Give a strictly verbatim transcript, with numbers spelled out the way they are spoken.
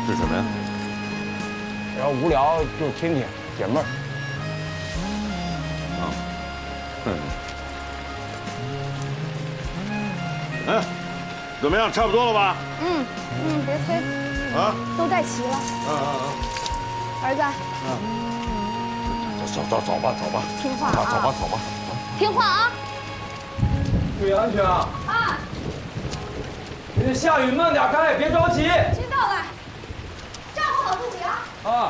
是什么呀？ 只要无聊就听听，解闷儿。 啊，嗯。哎，怎么样？差不多了吧？ 嗯嗯，别催。 啊？ 都带齐了。 嗯嗯嗯。 儿子。 嗯。走走走吧，走吧。 听话啊！ 走吧走吧。 听话啊！ 注意安全啊！ 啊！ 那下雨慢点开，别着急。 知道了。照顾好自己啊！ 啊。